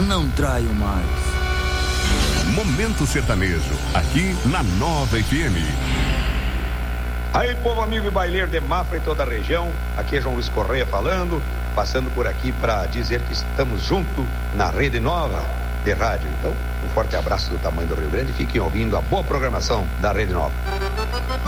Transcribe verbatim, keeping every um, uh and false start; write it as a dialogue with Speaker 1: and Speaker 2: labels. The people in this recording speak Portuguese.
Speaker 1: não traio mais.
Speaker 2: Momento Sertanejo, aqui na Nova F M.
Speaker 3: Aí, povo amigo e baileiro de Mafra e toda a região, aqui é João Luiz Correia falando, passando por aqui para dizer que estamos juntos na Rede Nova de rádio. Então, um forte abraço do tamanho do Rio Grande, fiquem ouvindo a boa programação da Rede Nova.